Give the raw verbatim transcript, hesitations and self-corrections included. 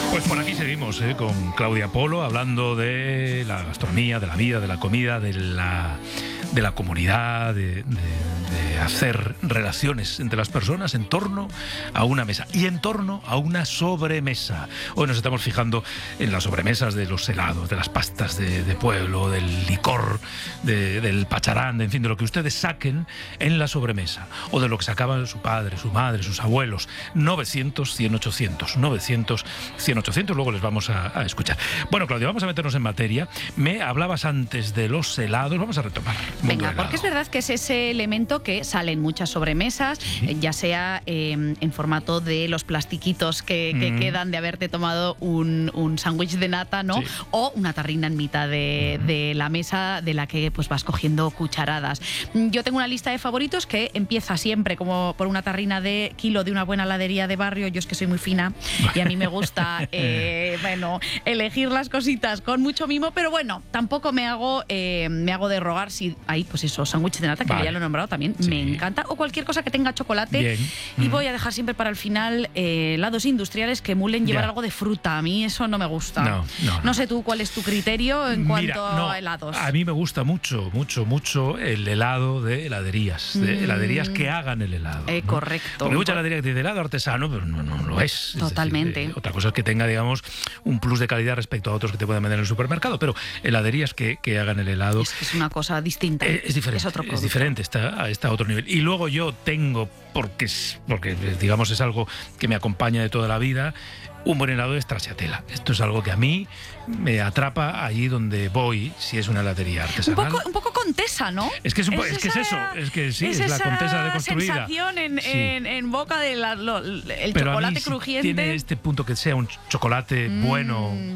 Pues por aquí seguimos ¿eh? con Claudia Polo, hablando de la gastronomía, de la vida, de la comida, de la, de la comunidad, de, de, de hacer relaciones entre las personas en torno a una mesa y en torno a una sobremesa. Hoy nos estamos fijando en las sobremesas de los helados, de las pastas de, de pueblo, del licor, de, del pacharán, de, en fin, de lo que ustedes saquen en la sobremesa o de lo que sacaban su padre, su madre, sus abuelos. novecientos, cien, ochocientos, novecientos, cien, ochocientos, luego les vamos a, a escuchar. Bueno, Claudia, vamos a meternos en materia. Me hablabas antes de los helados, vamos a retomar. Venga, porque es verdad que es ese elemento que sale en muchas sobremesas, sí. ya sea eh, en formato de los plastiquitos que, que mm. quedan de haberte tomado un, un sándwich de nata, ¿no? Sí. O una tarrina en mitad de, mm. de la mesa de la que pues vas cogiendo cucharadas. Yo tengo una lista de favoritos que empieza siempre como por una tarrina de kilo de una buena heladería de barrio. Yo es que soy muy fina y a mí me gusta eh, bueno, elegir las cositas con mucho mimo, pero bueno, tampoco me hago eh, me hago de rogar si hay pues eso, sándwich de nata, que vale. ya lo he nombrado también, sí. me encanta, o cualquier cosa que tenga chocolate. Bien. Y mm. voy a dejar siempre para el final eh, helados industriales que emulen llevar ya. algo de fruta. A mí eso no me gusta. No, no, no. no sé tú cuál es tu criterio en Mira, cuanto no, a helados. A mí me gusta mucho, mucho, mucho el helado de heladerías, de mm. heladerías que hagan el helado. Eh, ¿no? Correcto. Porque hay mucha heladería que tiene helado artesano, pero no, no lo es. Totalmente. Es decir, eh, otra cosa es que tenga, digamos, un plus de calidad respecto a otros que te pueden vender en el supermercado, pero heladerías que, que hagan el helado... Es, es una cosa distinta. Eh, es diferente. Es otro producto. Es diferente, está, está a otro nivel. Y luego yo tengo, porque, porque digamos es algo que me acompaña de toda la vida, un buen helado de stracciatella. Esto es algo que a mí me atrapa allí donde voy, si es una heladería artesanal. Un poco, un poco Contesa, ¿no? Es que es, un po es, que esa, es eso, es que sí, es, es la Contesa deconstruida. Sensación en, sí. en, en boca del de lo, el Pero chocolate a mí, crujiente. Si tiene este punto que sea un chocolate mm. bueno,